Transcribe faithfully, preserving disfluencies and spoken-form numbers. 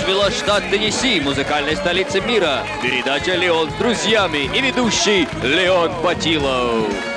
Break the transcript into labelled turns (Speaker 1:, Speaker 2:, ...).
Speaker 1: Нэшвилла, штат Теннесси, музыкальной столицы мира. Передача «Леон с друзьями» и ведущий Леон Патилов.